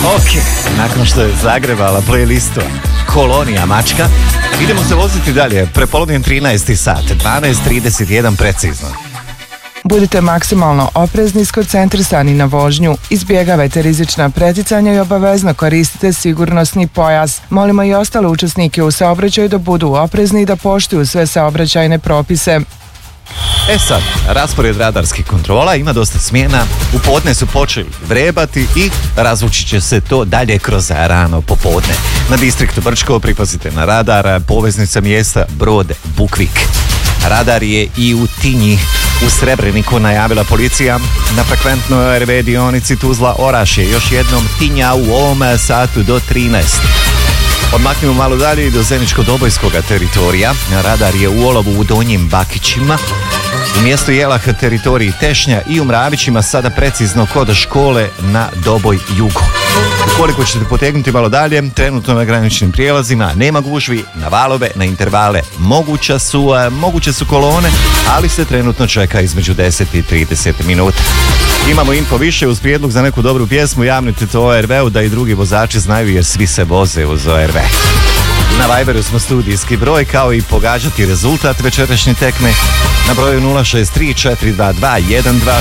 Ok, nakon što je zagrebala playlistu Kolonija Mačka, idemo se voziti dalje. Prepolovljen 13. sat, 12:31 precizno. Budite maksimalno oprezni, skoncentrisani na vožnju, izbjegavajte rizična preticanja i obavezno koristite sigurnosni pojas. Molimo i ostale učesnike u saobraćaju da budu oprezni i da poštuju sve saobraćajne propise. E sad, raspored radarskih kontrola ima dosta smjena, u podne su počeli vrebati i razvući će se to dalje kroz rano popodne. Na distriktu Brčko pripazite na radar, poveznica mjesta Brod Bukvik. Radar je i u Tinji, u Srebreniku najavila policija. Na frekventnoj ORV dionici Tuzla Orašje još jednom Tinja u ovom satu do 13. Odmaknimo malo dalje i do Zeničko-Dobojskoga teritorija. Radar je u Olovu u Donjim Bakićima. U mjestu Jelah teritoriji Tešnja i u Mravićima sada precizno kod škole na Doboj Jugo. Ukoliko ćete potegnuti malo dalje, trenutno na graničnim prijelazima nema gužvi, na valove, na intervale moguće su kolone, ali se trenutno čeka između 10 i 30 minuta. Imamo info više uz prijedlog za neku dobru pjesmu, javnite to ORV-u da i drugi vozači znaju jer svi se voze uz ORV. Na Viberu smo studijski broj kao i pogađati rezultat večerašnje tekme na broju 063 422 126.